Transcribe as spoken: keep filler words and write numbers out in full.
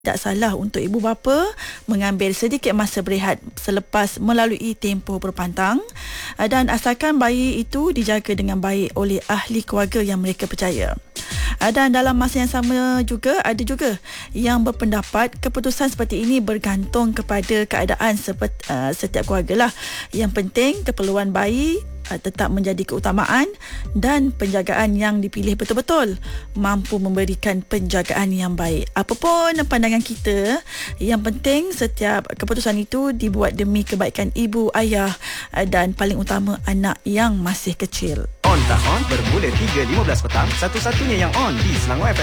Tak salah untuk ibu bapa mengambil sedikit masa berehat selepas melalui tempoh berpantang, dan asalkan bayi itu dijaga dengan baik oleh ahli keluarga yang mereka percaya. Dan dalam masa yang sama juga ada juga yang berpendapat keputusan seperti ini bergantung kepada keadaan sepet, uh, setiap keluarga lah. Yang penting keperluan bayi tetap menjadi keutamaan dan penjagaan yang dipilih betul-betul mampu memberikan penjagaan yang baik. Apapun pandangan kita, yang penting setiap keputusan itu dibuat demi kebaikan ibu, ayah dan paling utama anak yang masih kecil. On tak on bermula tiga lima belas petang, satu-satunya yang on di Selangor F M.